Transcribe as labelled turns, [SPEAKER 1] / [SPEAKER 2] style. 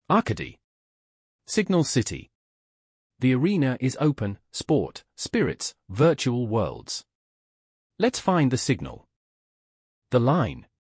[SPEAKER 1] Arcady. Signal City. The arena is open, sport, spirits, virtual worlds. Let's find the signal. The line.